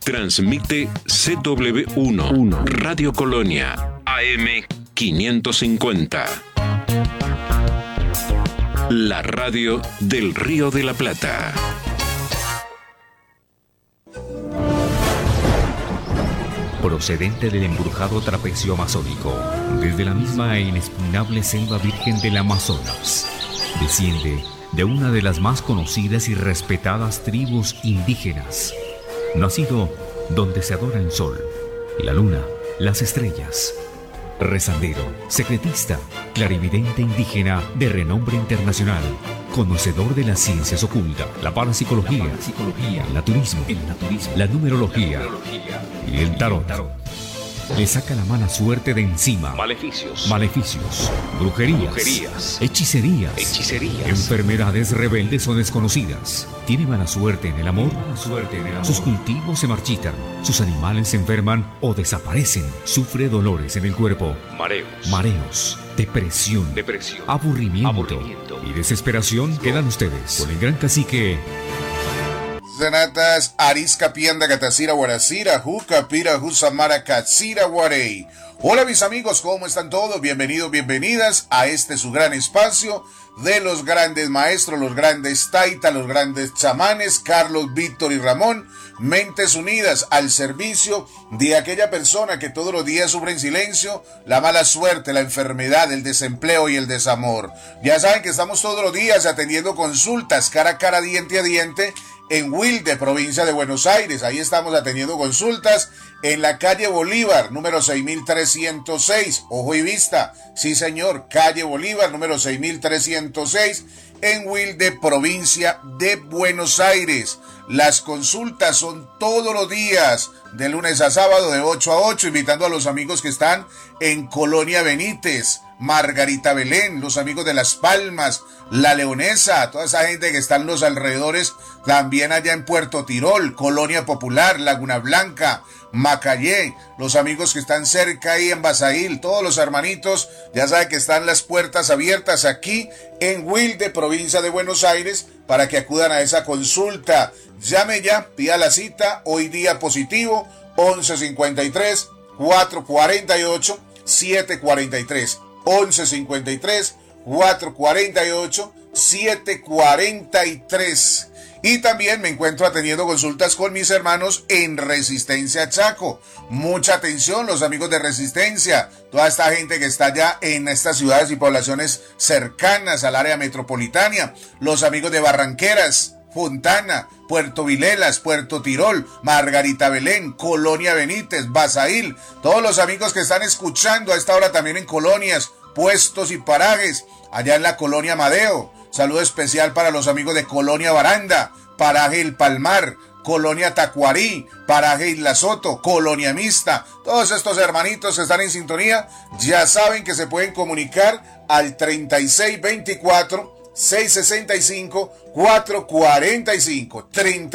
Transmite CW1 Radio Colonia AM 550. La radio del Río de la Plata. Procedente del embrujado trapecio amazónico, desde la misma e inexpugnable selva virgen del Amazonas, desciende de una de las más conocidas y respetadas tribus indígenas, nacido donde se adora el sol, la luna, las estrellas. Rezandero, secretista, clarividente indígena de renombre internacional, conocedor de las ciencias ocultas, la parapsicología, el naturismo, la numerología y el tarot. Le saca la mala suerte de encima. Maleficios, brujerías, hechicerías, enfermedades rebeldes o desconocidas. Tiene mala suerte en el amor. Sus cultivos se marchitan, sus animales se enferman o desaparecen. Sufre dolores en el cuerpo, mareos, depresión, aburrimiento y desesperación. Quedan ustedes con el gran cacique Zanatas Arisca Pianda Gatacira Guaracira Juca Pira Jusamara Katsira Guarey. Hola mis amigos, ¿cómo están todos? Bienvenidos, bienvenidas a este su gran espacio de los grandes maestros, los grandes taitas, los grandes chamanes, Carlos, Víctor y Ramón, mentes unidas al servicio de aquella persona que todos los días sufre en silencio la mala suerte, la enfermedad, el desempleo y el desamor. Ya saben que estamos todos los días atendiendo consultas cara a cara, diente a diente, en Wilde, provincia de Buenos Aires. Ahí estamos atendiendo consultas en la calle Bolívar, número 6306. Ojo y vista, sí señor, calle Bolívar, número 6306, en Wilde, provincia de Buenos Aires. Las consultas son todos los días, de lunes a sábado, de 8 a 8, invitando a los amigos que están en Colonia Benítez, Margarita Belén, los amigos de Las Palmas, La Leonesa, toda esa gente que está en los alrededores, también allá en Puerto Tirol, Colonia Popular, Laguna Blanca, Macayé, los amigos que están cerca ahí en Basail, todos los hermanitos, ya saben que están las puertas abiertas aquí en Wilde, provincia de Buenos Aires, para que acudan a esa consulta. Llame ya, pida la cita, hoy día positivo, 1153 448 743. 1153-448-743. Y también me encuentro atendiendo consultas con mis hermanos en Resistencia Chaco. Mucha atención, los amigos de Resistencia, toda esta gente que está allá en estas ciudades y poblaciones cercanas al área metropolitana, los amigos de Barranqueras, Fontana, Puerto Vilelas, Puerto Tirol, Margarita Belén, Colonia Benítez, Basail, todos los amigos que están escuchando a esta hora también en colonias, puestos y parajes, allá en la Colonia Madeo. Saludo especial para los amigos de Colonia Baranda, Paraje El Palmar, Colonia Tacuarí, Paraje Isla Soto, Colonia Mixta. Todos estos hermanitos que están en sintonía ya saben que se pueden comunicar al 3624 665-445,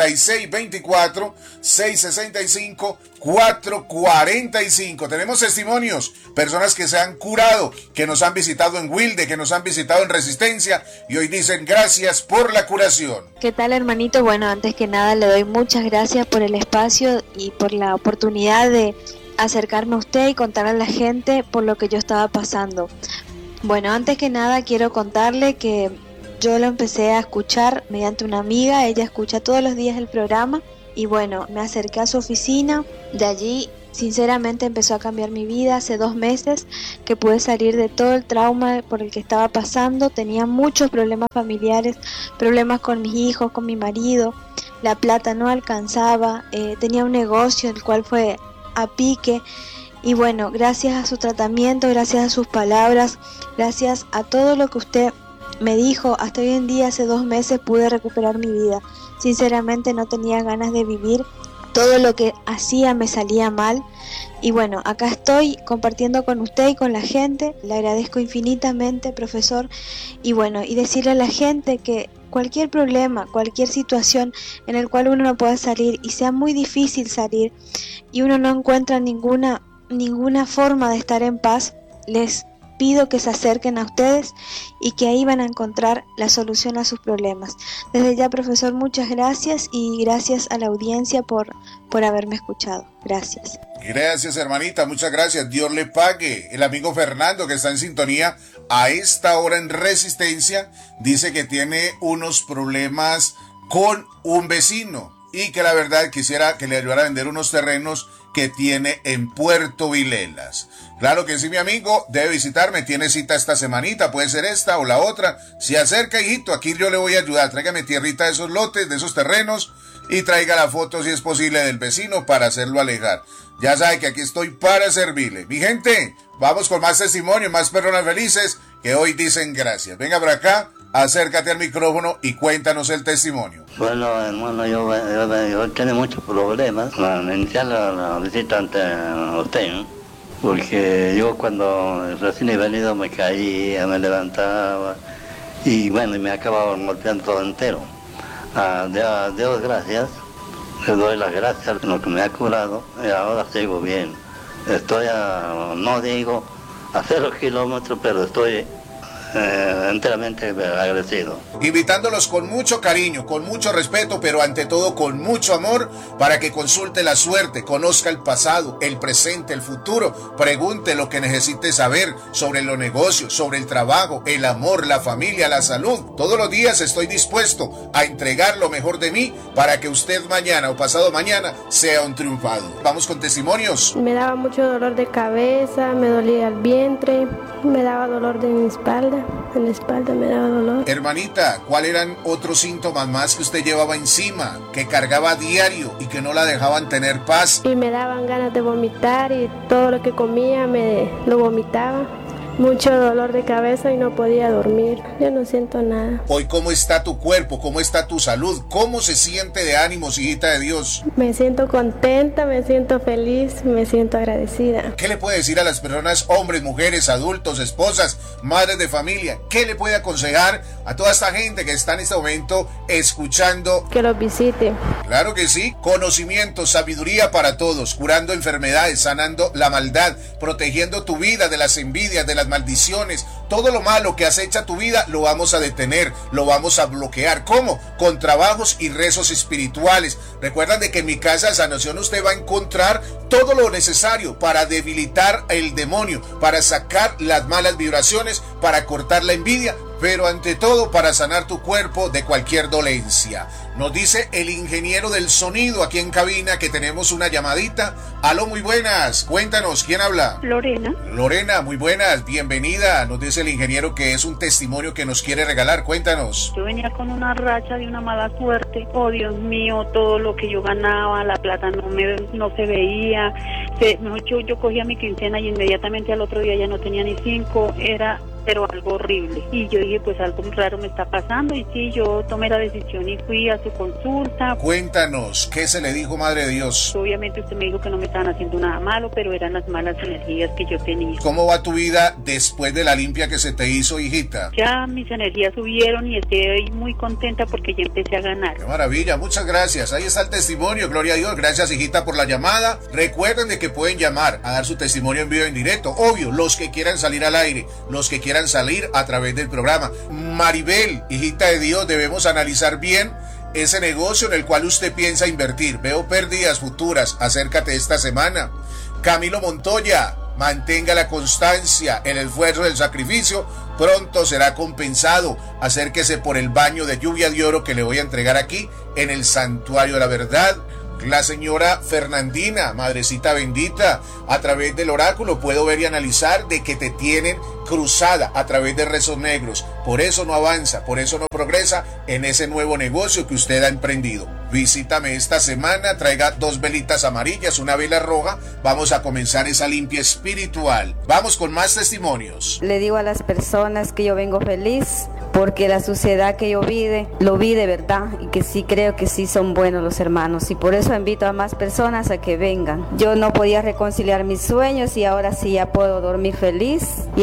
3624-665-445. Tenemos testimonios, personas que se han curado, que nos han visitado en Wilde, que nos han visitado en Resistencia y hoy dicen gracias por la curación. ¿Qué tal, hermanito? Bueno, antes que nada le doy muchas gracias por el espacio y por la oportunidad de acercarme a usted y contarle a la gente por lo que yo estaba pasando. Bueno, antes que nada quiero contarle que yo lo empecé a escuchar mediante una amiga, ella escucha todos los días el programa y bueno, me acerqué a su oficina, de allí sinceramente empezó a cambiar mi vida. Hace 2 meses que pude salir de todo el trauma por el que estaba pasando, tenía muchos problemas familiares, problemas con mis hijos, con mi marido, la plata no alcanzaba, tenía un negocio el cual fue a pique. Y bueno, gracias a su tratamiento, gracias a sus palabras, gracias a todo lo que usted me dijo, hasta hoy en día, hace 2 meses pude recuperar mi vida. Sinceramente no tenía ganas de vivir, todo lo que hacía me salía mal. Y bueno, acá estoy compartiendo con usted y con la gente, le agradezco infinitamente, profesor. Y bueno, y decirle a la gente que cualquier problema, cualquier situación en el cual uno no pueda salir y sea muy difícil salir y uno no encuentra ninguna forma de estar en paz, les pido que se acerquen a ustedes y que ahí van a encontrar la solución a sus problemas. Desde ya, profesor, muchas gracias y gracias a la audiencia por por haberme escuchado. Gracias. Gracias, hermanita, muchas gracias. Dios le pague. El amigo Fernando, que está en sintonía a esta hora en Resistencia, dice que tiene unos problemas con un vecino y que la verdad quisiera que le ayudara a vender unos terrenos que tiene en Puerto Vilelas. Claro que sí, mi amigo, debe visitarme, tiene cita esta semanita, puede ser esta o la otra. Si acerca, hijito, aquí yo le voy a ayudar. Tráigame tierrita de esos lotes, de esos terrenos, y traiga la foto, si es posible, del vecino para hacerlo alejar. Ya sabe que aquí estoy para servirle. Mi gente, vamos con más testimonio, más personas felices que hoy dicen gracias. Venga por acá, acércate al micrófono y cuéntanos el testimonio. Bueno, hermano, yo tengo muchos problemas. Me iniciar la visita ante usted, ¿no? Porque yo cuando recién he venido me caía, me levantaba y bueno, me acababa golpeando todo entero. Dios gracias, le doy las gracias por lo que me ha curado y ahora sigo bien. Estoy no digo a 0 kilómetros, pero estoy enteramente agradecido. Invitándolos con mucho cariño, con mucho respeto, pero ante todo con mucho amor, para que consulte la suerte, conozca el pasado, el presente, el futuro, pregunte lo que necesite saber sobre los negocios, sobre el trabajo, el amor, la familia, la salud. Todos los días estoy dispuesto a entregar lo mejor de mí para que usted mañana o pasado mañana sea un triunfado. Vamos con testimonios. Me daba mucho dolor de cabeza, me dolía el vientre, me daba dolor de mi espalda. En la espalda me daba dolor. Hermanita, ¿cuáles eran otros síntomas más que usted llevaba encima, que cargaba a diario y que no la dejaban tener paz? Y me daban ganas de vomitar y todo lo que comía me lo vomitaba. Mucho dolor de cabeza y no podía dormir. Yo no siento nada. Hoy, ¿cómo está tu cuerpo? ¿Cómo está tu salud? ¿Cómo se siente de ánimos, hijita de Dios? Me siento contenta, me siento feliz, me siento agradecida. ¿Qué le puede decir a las personas, hombres, mujeres, adultos, esposas, madres de familia? ¿Qué le puede aconsejar a toda esta gente que está en este momento escuchando? Que los visite. Claro que sí. Conocimiento, sabiduría para todos, curando enfermedades, sanando la maldad, protegiendo tu vida de las envidias, de las maldiciones. Todo lo malo que acecha tu vida lo vamos a detener, lo vamos a bloquear. ¿Cómo? Con trabajos y rezos espirituales. Recuerdan de que en mi casa de sanación usted va a encontrar todo lo necesario para debilitar el demonio, para sacar las malas vibraciones, para cortar la envidia, pero ante todo para sanar tu cuerpo de cualquier dolencia. Nos dice el ingeniero del sonido aquí en cabina que tenemos una llamadita. Aló, muy buenas. Cuéntanos, ¿quién habla? Lorena. Lorena, muy buenas, bienvenida. Nos dice el ingeniero que es un testimonio que nos quiere regalar. Cuéntanos. Yo venía con una racha de una mala suerte. Oh, Dios mío, todo lo que yo ganaba, la plata no se veía. Yo cogía mi quincena y inmediatamente al otro día ya no tenía ni 5. Pero algo horrible. Y yo dije, pues algo raro me está pasando. Y sí, yo tomé la decisión y fui a su consulta. Cuéntanos, ¿qué se le dijo, Madre de Dios? Obviamente usted me dijo que no me estaban haciendo nada malo, pero eran las malas energías que yo tenía. ¿Cómo va tu vida después de la limpia que se te hizo, hijita? Ya mis energías subieron y estoy muy contenta porque ya empecé a ganar. ¡Qué maravilla! Muchas gracias. Ahí está el testimonio, gloria a Dios. Gracias, hijita, por la llamada. Recuerden de que pueden llamar a dar su testimonio en vivo en directo. Obvio, los que quieran salir al aire, los que quieran salir a través del programa. Maribel, hijita de Dios, debemos analizar bien ese negocio en el cual usted piensa invertir. Veo pérdidas futuras. Acércate esta semana. Camilo Montoya, mantenga la constancia, el esfuerzo del sacrificio, pronto será compensado. Acérquese por el baño de lluvia de oro que le voy a entregar aquí en el Santuario de la Verdad. La señora Fernandina, madrecita bendita, a través del oráculo puedo ver y analizar de que te tienen cruzada a través de rezos negros. Por eso no avanza, por eso no progresa en ese nuevo negocio que usted ha emprendido. Visítame esta semana, traiga 2 velitas amarillas, una vela roja. Vamos a comenzar esa limpia espiritual. Vamos con más testimonios. Le digo a las personas que yo vengo feliz porque la suciedad que yo lo vi de verdad y que sí creo que sí son buenos los hermanos y por eso invito a más personas a que vengan. Yo no podía reconciliar mis sueños y ahora sí ya puedo dormir feliz.